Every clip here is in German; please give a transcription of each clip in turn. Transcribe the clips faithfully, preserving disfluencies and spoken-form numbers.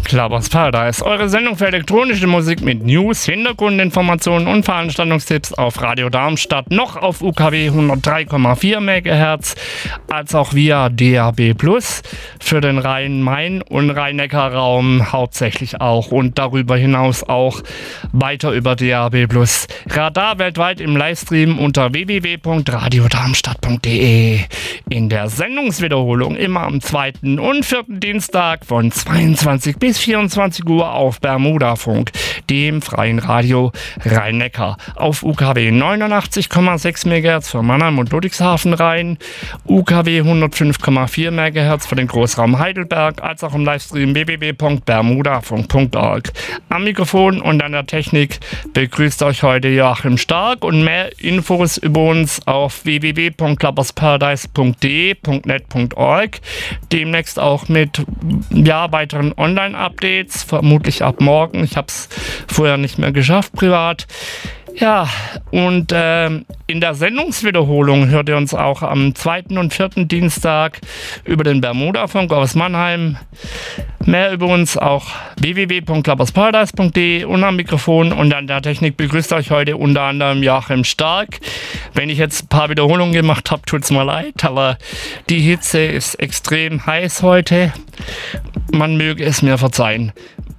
Clubbers Paradise, eure Sendung für elektronische Musik mit News, Hintergrundinformationen und Veranstaltungstipps auf Radio Darmstadt, noch auf U K W hundertdrei Komma vier Megahertz, als auch via D A B Plus für den Rhein-Main- und Rhein-Neckar-Raum hauptsächlich auch und darüber hinaus auch weiter über D A B Plus. Radar weltweit im Livestream unter w w w punkt radio darmstadt punkt d e. In der Sendungswiederholung immer am zweiten und vierten Dienstag von zweiundzwanzig bis vierundzwanzig Uhr auf Bermudafunk, dem freien Radio Rhein-Neckar, auf U K W neunundachtzig Komma sechs Megahertz für Mannheim und Ludwigshafen Rhein, U K W hundertfünf Komma vier Megahertz für den Großraum Heidelberg, als auch im Livestream w w w punkt bermudafunk punkt org. Am Mikrofon und an der Technik begrüßt euch heute Joachim Stark und mehr Infos über uns auf w w w punkt clubbersparadise punkt d e punkt net punkt org. Demnächst auch mit ja, weiteren Online-Updates, vermutlich ab morgen. Ich habe es vorher nicht mehr geschafft, privat. Ja, und äh, in der Sendungswiederholung hört ihr uns auch am zweiten und vierten Dienstag über den Bermudafunk aus Mannheim. Mehr über uns auch w w w punkt clubbersparadise punkt d e und am Mikrofon und an der Technik begrüßt euch heute unter anderem Joachim Stark. Wenn ich jetzt ein paar Wiederholungen gemacht habe, tut's mir leid, aber die Hitze ist extrem heiß heute. Man möge es mir verzeihen.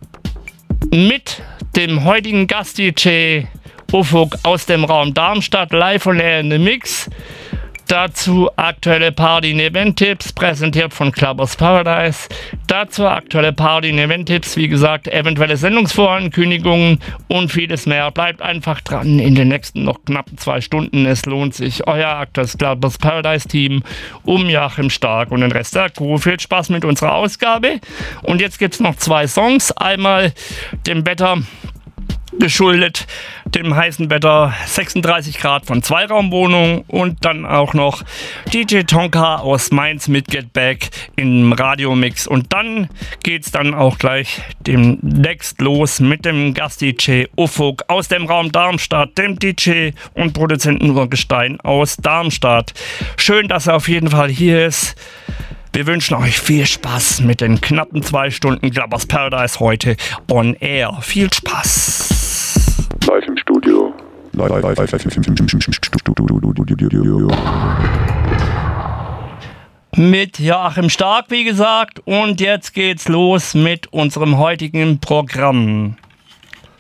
Mit dem heutigen Gast-D J Ufuk aus dem Raum Darmstadt, live und in the Mix. Dazu aktuelle Party- und Event-Tipps, präsentiert von Clubbers Paradise. Dazu aktuelle Party- und Event-Tipps, wie gesagt, eventuelle Sendungsvorankündigungen und vieles mehr. Bleibt einfach dran in den nächsten noch knapp zwei Stunden. Es lohnt sich. Euer aktuelles Clubbers Paradise-Team um Joachim Stark und den Rest der Crew. Viel Spaß mit unserer Ausgabe. Und jetzt gibt es noch zwei Songs. Einmal dem Wetter geschuldet, dem heißen Wetter, sechsunddreißig Grad von Zweiraumwohnung und dann auch noch D J Tonka aus Mainz mit Get Back im Radiomix. Und dann geht's dann auch gleich demnächst los mit dem Gast-D J Ufuk aus dem Raum Darmstadt, dem D J und Produzenten Urgestein aus Darmstadt. Schön, dass er auf jeden Fall hier ist. Wir wünschen euch viel Spaß mit den knappen zwei Stunden Clubbers Paradise heute on air. Viel Spaß! Live im Studio. Live, live, live, live im Studio. Mit Joachim Stark, wie gesagt. Und jetzt geht's los mit unserem heutigen Programm.